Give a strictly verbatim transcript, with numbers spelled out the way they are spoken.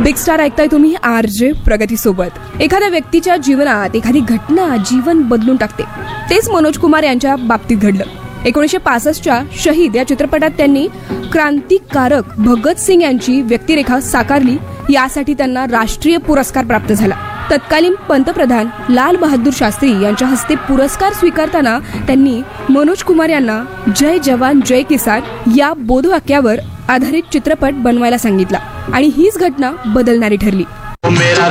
Big star ऐकताय तुम्ही R J प्रगती सोबत. एखाद्या व्यक्तीच्या जीवनात एखादी घटना जीवन बदलून टाकते. तेच मनोज कुमार यांच्या बाबतीत घडलं. एकोणीसशे पासष्टच्या शहीद या चित्रपटात त्यांनी क्रांतिकारक भगत सिंग यांची व्यक्तिरेखा साकारली. यासाठी त्यांना राष्ट्रीय पुरस्कार प्राप्त झाला. तत्कालीन पंतप्रधान लाल बहादूर शास्त्री यांच्या हस्ते पुरस्कार स्वीकारताना त्यांनी मनोज कुमार यांना जय जवान जय किसान या बोधवाक्यावर आधारित चित्रपट बनवायला सांगितला आणि हीच घटना बदलणारी ठरली. मेरा